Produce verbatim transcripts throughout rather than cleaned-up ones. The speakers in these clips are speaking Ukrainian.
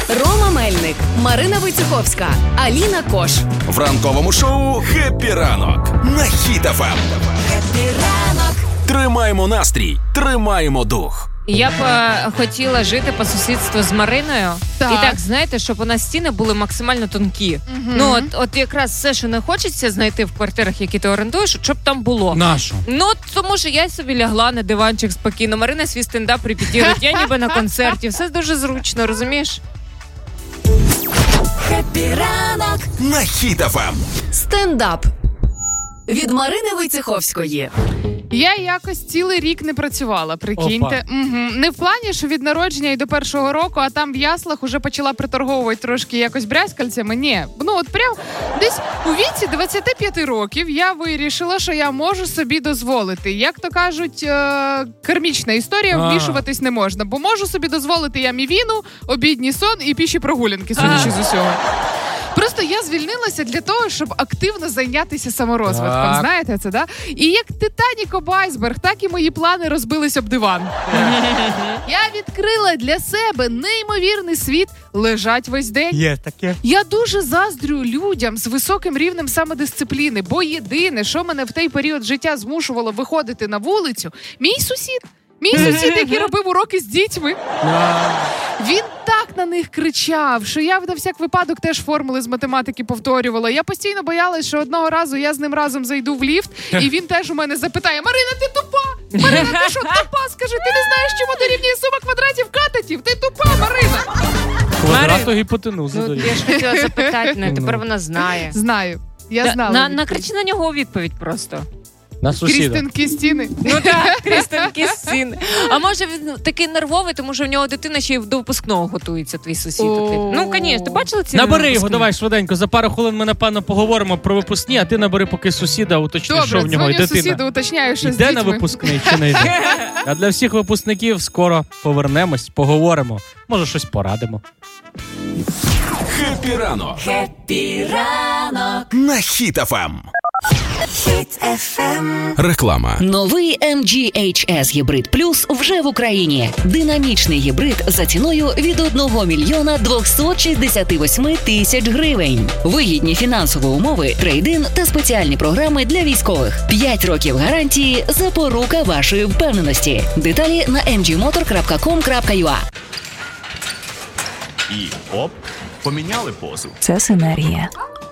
Рома Мельник, Марина Войцеховська, Аліна Кош. В ранковому шоу «Хеппі ранок» на Хіт еф ем. Хеппі ранок. Тримаємо настрій, тримаємо дух. Я б е, хотіла жити по сусідству з Мариною. Так. І так, знаєте, щоб у нас стіни були максимально тонкі. Угу. Ну, от, от якраз все, що не хочеться знайти в квартирах, які ти орендуєш, щоб там було. Нашу. Ну, тому що я собі лягла на диванчик спокійно. Марина свій стендап репетирує. Я ніби на концерті. Все дуже зручно, розумієш? Хеппі ранок на Хіт еф ем. Стендап від Марини Войцеховської. Я якось цілий рік не працювала, прикиньте. Угу. Не в плані, що від народження і до першого року, а там в яслах уже почала приторговувати трошки якось брязкальцями. Ні. Ну от прям десь у віці двадцяти п'яти років я вирішила, що я можу собі дозволити. Як то кажуть, е- кармічна історія, вмішуватись не можна. Бо можу собі дозволити я мівіну, обідній сон і піші прогулянки, судячи з усього. Просто я звільнилася для того, щоб активно зайнятися саморозвитком. Так. Знаєте це, да? І як Титанік об айсберг, так і мої плани розбились об диван. Я відкрила для себе неймовірний світ лежать весь день. Є таке. Я дуже заздрю людям з високим рівнем самодисципліни, бо єдине, що мене в той період життя змушувало виходити на вулицю, мій сусід. Мій сусід, який робив уроки з дітьми. Він так на них кричав, що я на всяк випадок теж формули з математики повторювала. Я постійно боялась, що одного разу я з ним разом зайду в ліфт, і він теж у мене запитає: Марина, ти тупа? Марина, ти що тупа? Скажи, ти не знаєш, чому дорівнює сума квадратів катетів? Ти тупа, Марина! Квадрату гіпотенузу. Ну, я ж хотіла запитати, ну, тепер вона знає. Знаю. Я Да, знала. на, накричи на нього у відповідь просто. На сусіда. Крістинки стіни. Ну так, Крістинки син. А може він такий нервовий, тому що в нього дитина ще й до випускного готується, твій сусід. О. Ну, звісно, ти бачила ці Набери його, випускні? давай швиденько. За пару хвилин ми, напевно, поговоримо про випускні, а ти набери поки сусіда, уточни, Добре, що в нього і дзвоню дитина. сусіду, уточняю, що з Йде дітьми. на випускний чи не йде? А для всіх випускників скоро повернемось, поговоримо. Може, щось порадимо. Хеппі ранок. Хеппі ранок На Хіт еф ем. Хіт еф ем. Реклама. Новий ем джі ейч ес Гібрид Плюс вже в Україні. Динамічний гібрид за ціною від одного мільйона двохсот шістдесят вісім тисяч гривень. Вигідні фінансові умови, трейд-ін та спеціальні програми для військових. п'ять років гарантії – запорука вашої впевненості. Деталі на ем джі мотор крапка ком крапка ю а. І оп, поміняли позу. Це синергія.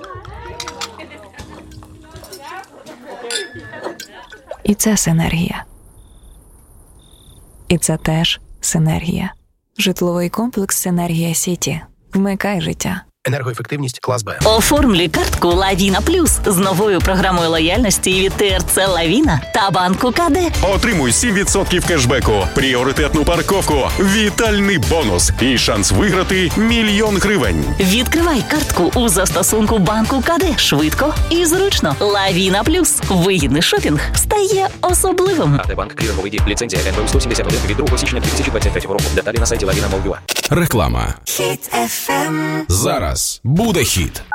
І це синергія. І це теж синергія. Житловий комплекс «Синергія Сіті». Вмикай життя. Енергоефективність клас Б. Оформлюй картку «Лавіна Плюс» з новою програмою лояльності від Те Ер Це «Лавіна» та банку Ка Де. Отримуй сім відсотків кешбеку, пріоритетну парковку, вітальний бонус і шанс виграти мільйон гривень. Відкривай картку у застосунку банку Ка Де. Швидко і зручно. «Лавіна Плюс». Вигідний шопінг стає особливим. АТ Банк, кліринговий дій, ліцензія ен ве у сто сімдесят один від другого січня дві тисячі двадцять третього року. Деталі на сайті лавіна крапка ю а. Реклама. Хіт еф ем. Зараз буде хіт.